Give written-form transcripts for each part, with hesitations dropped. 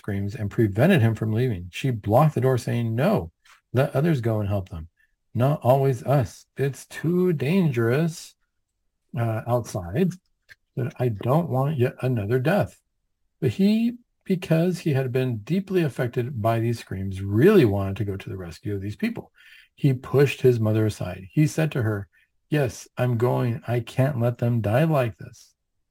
screams and prevented him from leaving. She blocked the door, saying, "No, let others go and help them. Not always us. It's too dangerous outside, but I don't want yet another death." But he, because he had been deeply affected by these screams, really wanted to go to the rescue of these people. He pushed his mother aside. He said to her, "Yes, I'm going. I can't let them die like this."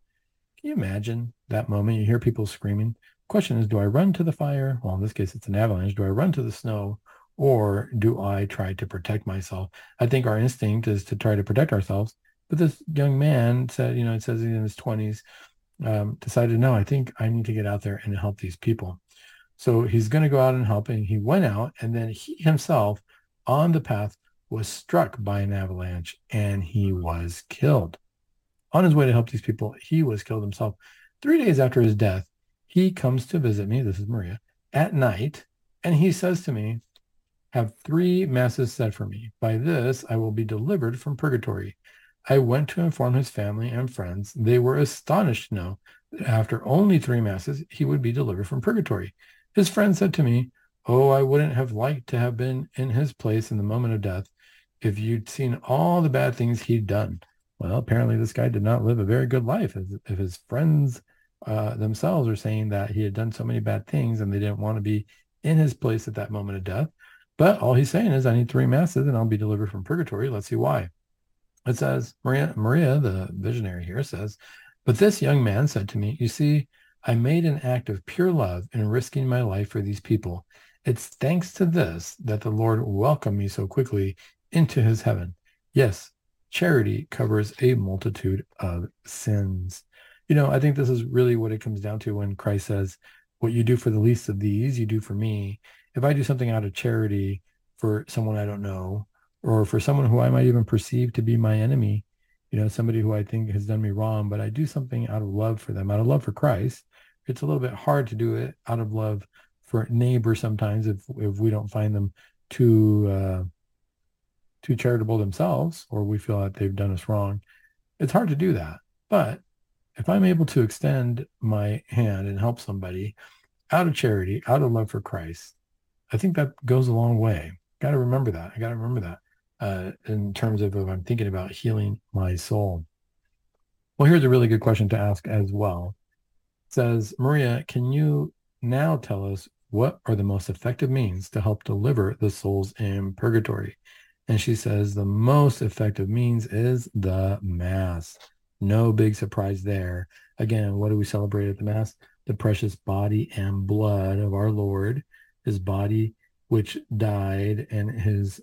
Can you imagine that moment? You hear people screaming. Question is, do I run to the fire? Well, in this case, it's an avalanche. Do I run to the snow, or do I try to protect myself? I think our instinct is to try to protect ourselves. But this young man said, it says he's in his 20s, decided, no, I think I need to get out there and help these people. So he's going to go out and help. And he went out, and then he himself on the path was struck by an avalanche, and he was killed. On his way to help these people, he was killed himself. 3 days after his death, he comes to visit me, this is Maria, at night, and he says to me, "Have 3 masses said for me. By this, I will be delivered from purgatory." I went to inform his family and friends. They were astonished to know that after only 3 masses, he would be delivered from purgatory. His friend said to me, "Oh, I wouldn't have liked to have been in his place in the moment of death if you'd seen all the bad things he'd done." Well, apparently this guy did not live a very good life. If his friends themselves are saying that he had done so many bad things and they didn't want to be in his place at that moment of death. But all he's saying is, I need 3 masses and I'll be delivered from purgatory. Let's see why. It says, Maria, the visionary here, says, "But this young man said to me, 'You see, I made an act of pure love in risking my life for these people. It's thanks to this that the Lord welcomed me so quickly into his heaven. Yes, charity covers a multitude of sins.'" I think this is really what it comes down to when Christ says, "What you do for the least of these, you do for me." If I do something out of charity for someone I don't know, or for someone who I might even perceive to be my enemy, somebody who I think has done me wrong, but I do something out of love for them, out of love for Christ, it's a little bit hard to do it out of love for neighbor sometimes if we don't find them too charitable themselves, or we feel that they've done us wrong. It's hard to do that. But if I'm able to extend my hand and help somebody out of charity, out of love for Christ, I think that goes a long way. Got to remember that. I got to remember that in terms of if I'm thinking about healing my soul. Well, here's a really good question to ask as well. It says, "Maria, can you now tell us what are the most effective means to help deliver the souls in purgatory?" And she says, the most effective means is the Mass. No big surprise there. Again, what do we celebrate at the Mass? The precious body and blood of our Lord, his body which died and his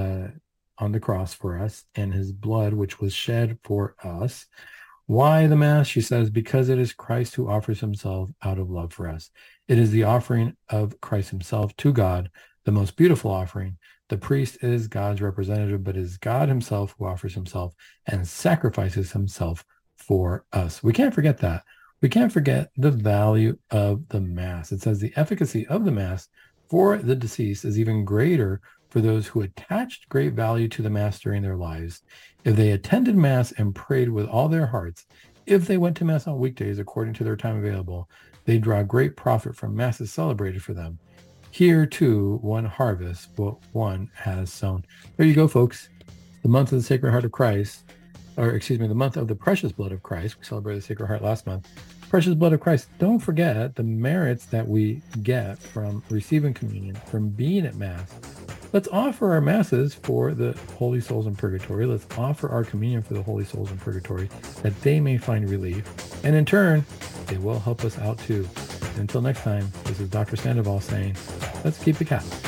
on the cross for us, and his blood which was shed for us. Why the Mass? She says, because it is Christ who offers himself out of love for us. It is the offering of Christ himself to God, the most beautiful offering. The priest is God's representative, but it is God himself who offers himself and sacrifices himself for us. We can't forget that. We can't forget the value of the Mass. It says the efficacy of the Mass for the deceased is even greater for those who attached great value to the Mass during their lives. If they attended Mass and prayed with all their hearts, if they went to Mass on weekdays according to their time available, they draw great profit from Masses celebrated for them. Here, too, one harvests what one has sown. There you go, folks. The month of the Sacred Heart of Christ, the month of the Precious Blood of Christ. We celebrated the Sacred Heart last month. Precious Blood of Christ. Don't forget the merits that we get from receiving communion, from being at Mass. Let's offer our Masses for the holy souls in purgatory. Let's offer our communion for the holy souls in purgatory, that they may find relief. And in turn, they will help us out too. Until next time, this is Dr. Sandoval saying, let's keep it Catholic.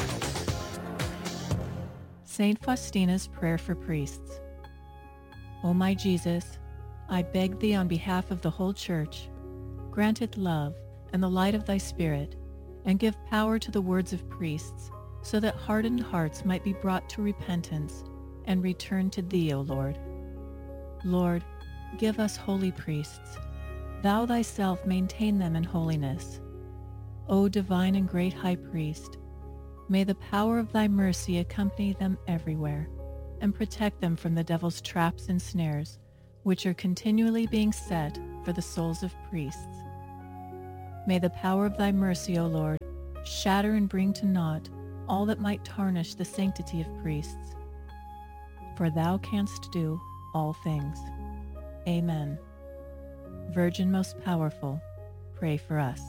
Saint Faustina's Prayer for Priests. O my Jesus, I beg thee on behalf of the whole Church, grant it love and the light of thy Spirit, and give power to the words of priests, so that hardened hearts might be brought to repentance and return to thee, O Lord. Lord, give us holy priests. Thou thyself maintain them in holiness. O divine and great High Priest, may the power of thy mercy accompany them everywhere, and protect them from the devil's traps and snares, which are continually being set for the souls of priests. May the power of thy mercy, O Lord, shatter and bring to naught all that might tarnish the sanctity of priests. For thou canst do all things. Amen. Virgin most powerful, pray for us.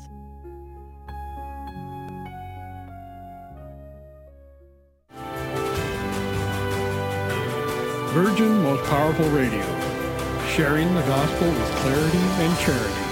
Virgin Most Powerful Radio, sharing the gospel with clarity and charity.